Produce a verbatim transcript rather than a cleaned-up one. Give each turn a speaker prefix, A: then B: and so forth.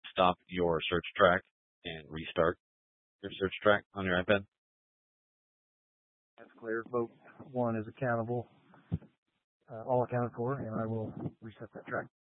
A: stop your search track and restart your search track on your iPad?
B: That's clear. Vote one is accountable, uh, all accounted for, and I will reset that track.